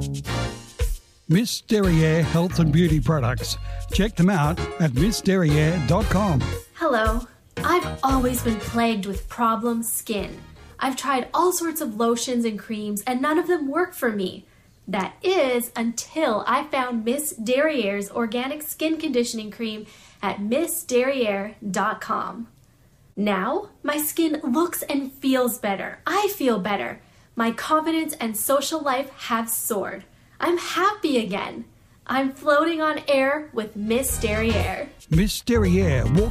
Miss Derriere Health and Beauty Products. Check them out at missderriere.com. Hello. I've always been plagued with problem skin. I've tried all sorts of lotions and creams and none of them work for me. That is until I found Miss Derriere's organic skin conditioning cream at missderriere.com. Now, my skin looks and feels better. I feel better. My confidence and social life have soared. I'm happy again. I'm floating on air with Miss Derriere. Miss Derriere